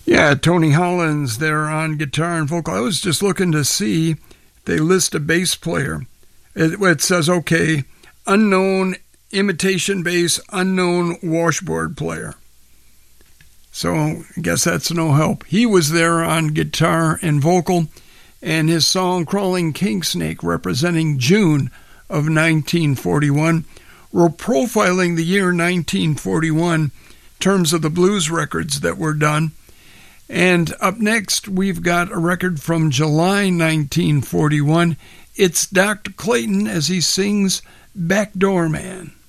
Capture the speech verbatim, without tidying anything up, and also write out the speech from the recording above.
Yeah, Tony Hollins there on guitar and vocal. I was just looking to see if they list a bass player. It, it says, okay, unknown imitation bass, unknown washboard player. So I guess that's no help. He was there on guitar and vocal, and his song Crawling Kingsnake, representing June of nineteen forty-one. We're profiling the year nineteen forty-one in terms of the blues records that were done. And up next, we've got a record from July nineteen forty-one. It's Doctor Clayton as he sings Backdoor Man.